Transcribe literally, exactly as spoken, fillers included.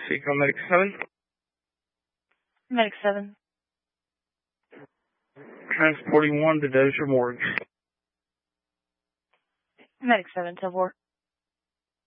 Seco Medic seven. Medic seven. Transporting one to Dozier Morgue. Medic seven, ten four.